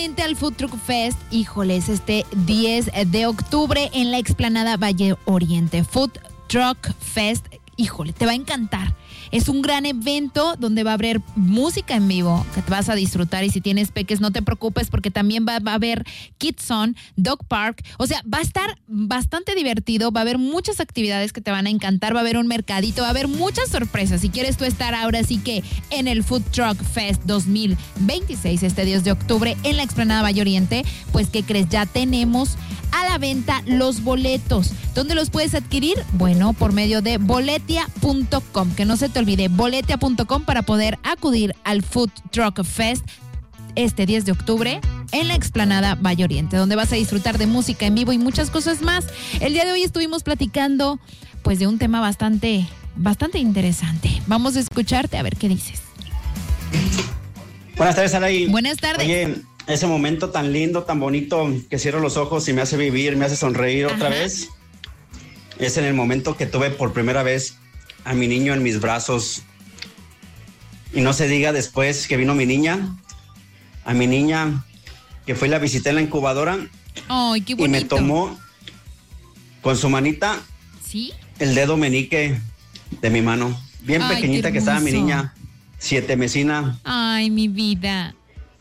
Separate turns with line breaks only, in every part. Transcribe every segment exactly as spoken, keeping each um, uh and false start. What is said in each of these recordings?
nuevamente al Food Truck Fest. Híjoles, este diez de octubre en la explanada Valle Oriente. Food Truck Fest, híjole, te va a encantar. Es un gran evento donde va a haber música en vivo que te vas a disfrutar, y si tienes peques no te preocupes porque también va, va a haber Kids Zone, Dog Park, o sea, va a estar bastante divertido, va a haber muchas actividades que te van a encantar, va a haber un mercadito, va a haber muchas sorpresas. Si quieres tú estar ahora sí que en el Food Truck Fest dos mil veintiséis, este diez de octubre en la explanada Valle Oriente, pues ¿qué crees? Ya tenemos a la venta los boletos. ¿Dónde los puedes adquirir? Bueno, por medio de boletia punto com, que no se te olvide, boletia punto com, para poder acudir al Food Truck Fest este diez de octubre en la explanada Valle Oriente, donde vas a disfrutar de música en vivo y muchas cosas más. El día de hoy estuvimos platicando pues de un tema bastante, bastante interesante. Vamos a escucharte a ver qué dices.
Buenas tardes, Araí.
Buenas tardes.
Oye, ese momento tan lindo, tan bonito, que cierro los ojos y me hace vivir, me hace sonreír otra
Ajá.
vez, es en el momento que tuve por primera vez a mi niño en mis brazos. Y no se diga después que vino mi niña, a mi niña que fue y la visité en la incubadora.
Ay, qué bonito.
Y me tomó con su manita,
¿sí?,
el dedo meñique de mi mano. Bien
Ay,
pequeñita que estaba mi niña, siete mesina.
Ay, mi vida.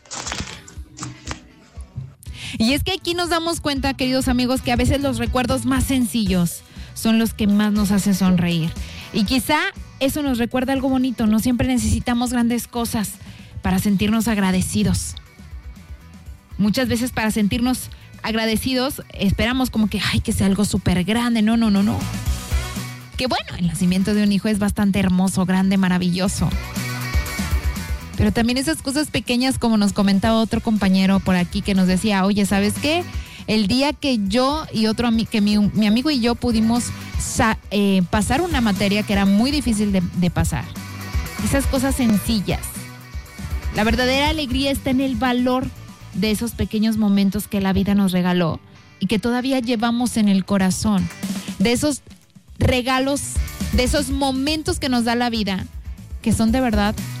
Y es que aquí nos damos cuenta, queridos amigos, que a veces los recuerdos más sencillos son los que más nos hacen sonreír. Y quizá eso nos recuerda algo bonito. No siempre necesitamos grandes cosas para sentirnos agradecidos. Muchas veces para sentirnos agradecidos esperamos como que, ay, que sea algo súper grande. No, no, no, no. Que bueno, el nacimiento de un hijo es bastante hermoso, grande, maravilloso. Pero también esas cosas pequeñas, como nos comentaba otro compañero por aquí que nos decía, oye, ¿sabes qué? El día que yo y otro ami- que mi, mi amigo y yo pudimos sa- eh, pasar una materia que era muy difícil de, de pasar. Esas cosas sencillas. La verdadera alegría está en el valor de esos pequeños momentos que la vida nos regaló y que todavía llevamos en el corazón. De esos regalos, de esos momentos que nos da la vida, que son de verdad